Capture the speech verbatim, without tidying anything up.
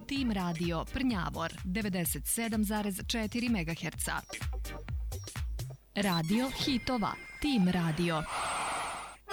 Tim Radio Prnjavor devedeset sedam zarez četiri megaherca. Radio hitova Tim Radio.